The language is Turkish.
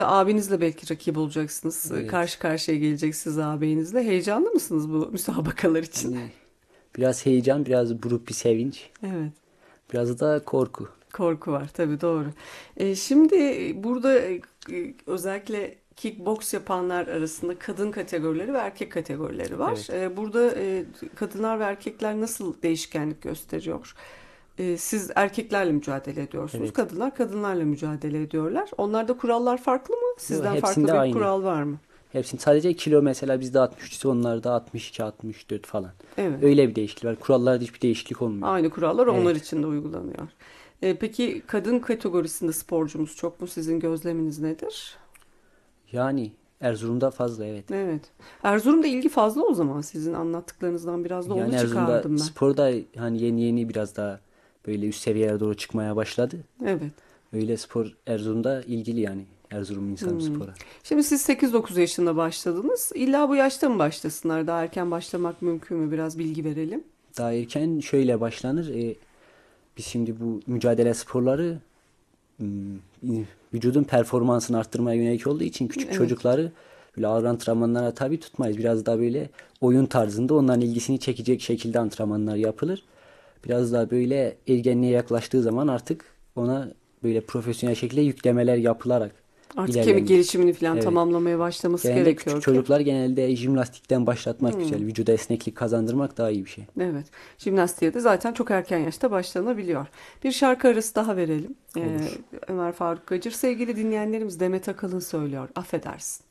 Abinizle belki rakip olacaksınız. Evet. Karşı karşıya geleceksiniz ağabeyinizle. Heyecanlı mısınız bu müsabakalar için? Yani biraz heyecan, biraz buruk bir sevinç, Evet. biraz da korku. Korku var tabii, doğru. Şimdi burada özellikle kickbox yapanlar arasında kadın kategorileri ve erkek kategorileri var. Evet. Burada kadınlar ve erkekler nasıl değişkenlik gösteriyor? Siz erkeklerle mücadele ediyorsunuz. Evet. Kadınlar kadınlarla mücadele ediyorlar. Onlarda kurallar farklı mı? Yok, Sizden farklı hepsinde bir aynı. kural var mı? Hepsinin sadece kilo mesela bizde 63 ise onlarda 62, 64 falan. Evet. Öyle bir değişiklik var. Kurallarda hiçbir değişiklik olmuyor. Aynı kurallar onlar Evet. için de uygulanıyor. Peki kadın kategorisinde sporcumuz çok mu? Sizin gözleminiz nedir? Yani Erzurum'da fazla, evet. Evet. Erzurum'da ilgi fazla o zaman. Sizin anlattıklarınızdan biraz da onu Yani Erzurum'da çıkardım ben. spor da hani yeni yeni biraz daha böyle üst seviyelere doğru çıkmaya başladı. Evet. Öyle spor Erzurum'da ilgili yani. Erzurum insanı Hmm. spora. Şimdi siz 8-9 yaşında başladınız. İlla bu yaşta mı başlasınlar? Daha erken başlamak mümkün mü? Biraz bilgi verelim. Daha erken şöyle başlanır. Biz şimdi bu mücadele sporları vücudun performansını arttırmaya yönelik olduğu için küçük Evet. çocukları böyle ağır antrenmanlara tabi tutmayız. Biraz daha böyle oyun tarzında onların ilgisini çekecek şekilde antrenmanlar yapılır. Biraz daha böyle ergenliğe yaklaştığı zaman artık ona böyle profesyonel şekilde yüklemeler yapılarak Artık kemik ilerlenir. gelişimini falan Evet. tamamlamaya başlaması Genelde küçük gerekiyor ki. çocuklar genelde jimnastikten başlatmak Hmm. güzel. Vücuda esneklik kazandırmak daha iyi bir şey. Evet. Jimnastiğe de zaten çok erken yaşta başlanabiliyor. Bir şarkı arası daha verelim. Olur. Ömer Faruk Gacır. Sevgili dinleyenlerimiz, Demet Akalın söylüyor. Affedersin.